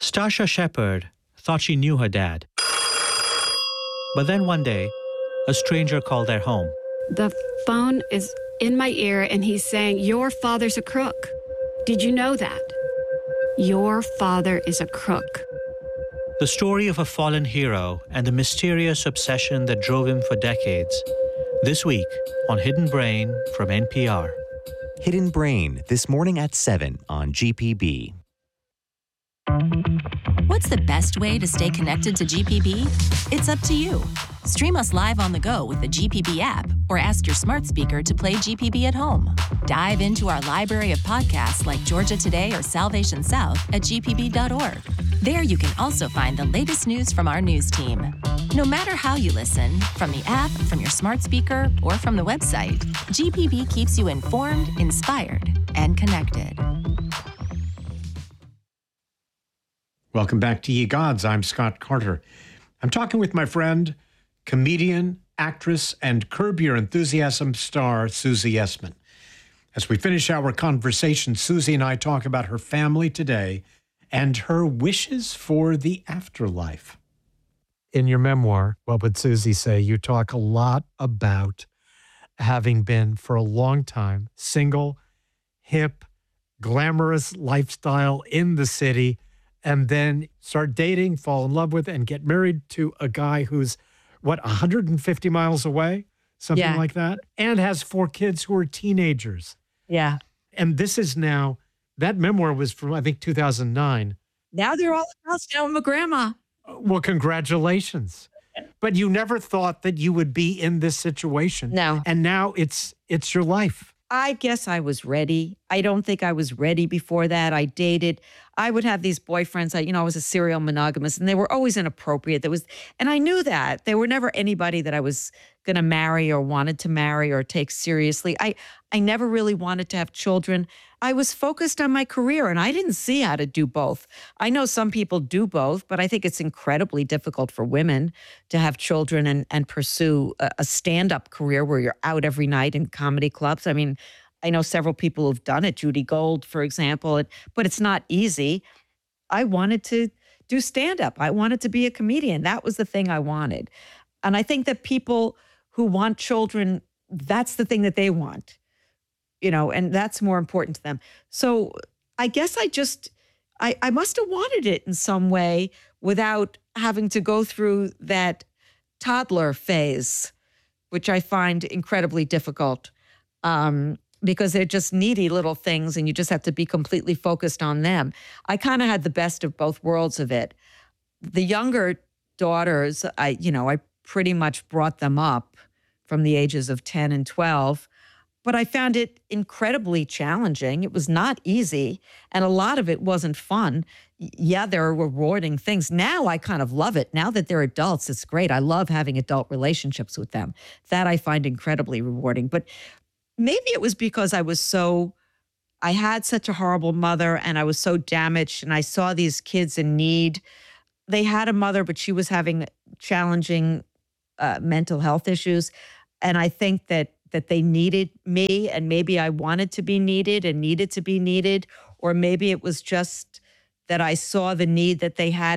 Stasha Shepard thought she knew her dad. But then one day, a stranger called their home. The phone is in my ear and he's saying, "Your father's a crook. Did you know that? Your father is a crook." The story of a fallen hero and the mysterious obsession that drove him for decades. This week on Hidden Brain from NPR. Hidden Brain, this morning at 7 on GPB. What's the best way to stay connected to GPB? It's up to you. Stream us live on the go with the GPB app or ask your smart speaker to play GPB at home. Dive into our library of podcasts like Georgia Today or Salvation South at gpb.org. There you can also find the latest news from our news team. No matter how you listen, from the app, from your smart speaker, or from the website, GPB keeps you informed, inspired, and connected. Welcome back to Ye Gods. I'm Scott Carter. I'm talking with my friend, comedian, actress, and Curb Your Enthusiasm star, Susie Essman. As we finish our conversation, Susie and I talk about her family today and her wishes for the afterlife. In your memoir, What Would Susie Say?, you talk a lot about having been, for a long time, single, hip, glamorous lifestyle in the city, and then start dating, fall in love with, and get married to a guy who's, 150 miles away? Something like that. And has 4 kids who are teenagers. Yeah. And this is now, that memoir was from, I think, 2009. Now they're all house. Now I'm a grandma. Well, congratulations. But you never thought that you would be in this situation. No. And now it's your life. I guess I was ready. I don't think I was ready before that. I dated. I would have these boyfriends. I was a serial monogamous, and they were always inappropriate. And I knew that. They were never anybody that I was going to marry or wanted to marry or take seriously. I never really wanted to have children. I was focused on my career, and I didn't see how to do both. I know some people do both, but I think it's incredibly difficult for women to have children and pursue a stand-up career where you're out every night in comedy clubs. I mean, I know several people who've done it, Judy Gold, for example, but it's not easy. I wanted to do stand-up. I wanted to be a comedian. That was the thing I wanted. And I think that people who want children, that's the thing that they want, and that's more important to them. So I guess I must have wanted it in some way without having to go through that toddler phase, which I find incredibly difficult. Because they're just needy little things and you just have to be completely focused on them. I kind of had the best of both worlds of it. The younger daughters, I pretty much brought them up from the ages of 10 and 12, but I found it incredibly challenging. It was not easy, and a lot of it wasn't fun. Yeah, there are rewarding things. Now I kind of love it. Now that they're adults, it's great. I love having adult relationships with them. That I find incredibly rewarding. But maybe it was because I had such a horrible mother and I was so damaged, and I saw these kids in need. They had a mother, but she was having challenging mental health issues. And I think that they needed me, and maybe I wanted to be needed and needed to be needed, or maybe it was just that I saw the need that they had